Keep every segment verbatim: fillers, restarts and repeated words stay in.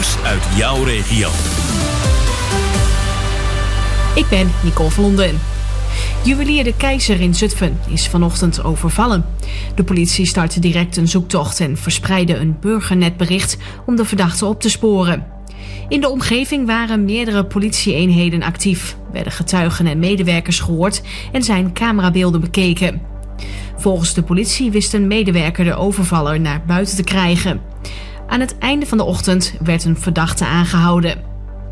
nieuws uit jouw regio. Ik ben Nicole van Londen. Juwelier De Keizer in Zutphen is vanochtend overvallen. De politie startte direct een zoektocht en verspreidde een burgernetbericht om de verdachte op te sporen. In de omgeving waren meerdere politieeenheden actief, werden getuigen en medewerkers gehoord en zijn camerabeelden bekeken. Volgens de politie wist een medewerker de overvaller naar buiten te krijgen. Aan het einde van de ochtend werd een verdachte aangehouden.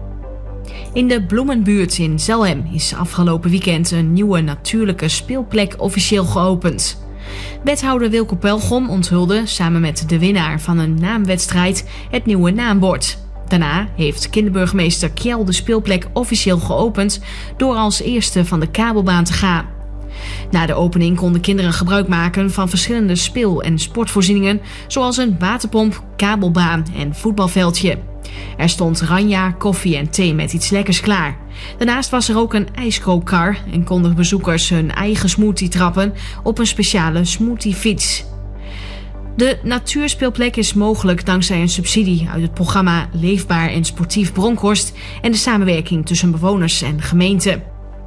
In de Bloemenbuurt in Zelhem is afgelopen weekend een nieuwe natuurlijke speelplek officieel geopend. Wethouder Wilco Pelgrom onthulde samen met de winnaar van een naamwedstrijd het nieuwe naambord. Daarna heeft kinderburgemeester Kjell de speelplek officieel geopend door als eerste van de kabelbaan te gaan. Na de opening konden kinderen gebruik maken van verschillende speel- en sportvoorzieningen zoals een waterpomp, kabelbaan en voetbalveldje. Er stond ranja, koffie en thee met iets lekkers klaar. Daarnaast was er ook een ijskookkar en konden bezoekers hun eigen smoothie trappen op een speciale smoothiefiets. De natuurspeelplek is mogelijk dankzij een subsidie uit het programma Leefbaar en Sportief Bronkhorst en de samenwerking tussen bewoners en gemeente.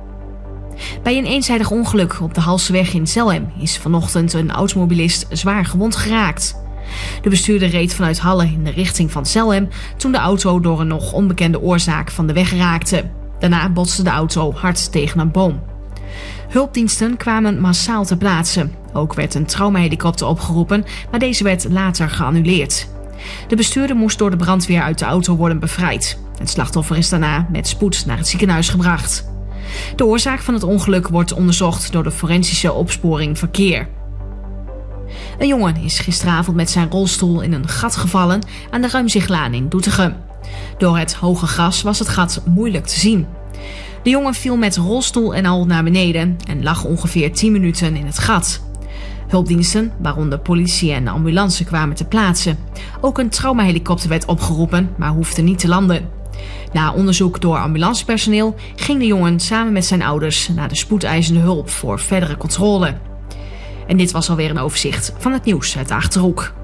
Bij een eenzijdig ongeluk op de Halseweg in Zelhem is vanochtend een automobilist zwaar gewond geraakt. De bestuurder reed vanuit Halle in de richting van Zelhem toen de auto door een nog onbekende oorzaak van de weg raakte. Daarna botste de auto hard tegen een boom. Hulpdiensten kwamen massaal ter plaatse. Ook werd een traumahelikopter opgeroepen, maar deze werd later geannuleerd. De bestuurder moest door de brandweer uit de auto worden bevrijd. Het slachtoffer is daarna met spoed naar het ziekenhuis gebracht. De oorzaak van het ongeluk wordt onderzocht door de forensische opsporing verkeer. Een jongen is gisteravond met zijn rolstoel in een gat gevallen aan de Ruimzichtlaan in Doetinchem. Door het hoge gras was het gat moeilijk te zien. De jongen viel met rolstoel en al naar beneden en lag ongeveer tien minuten in het gat. Hulpdiensten, waaronder politie en ambulance, kwamen ter plaatse. Ook een traumahelikopter werd opgeroepen, maar hoefde niet te landen. Na onderzoek door ambulancepersoneel ging de jongen samen met zijn ouders naar de spoedeisende hulp voor verdere controle. En dit was alweer een overzicht van het nieuws uit de Achterhoek.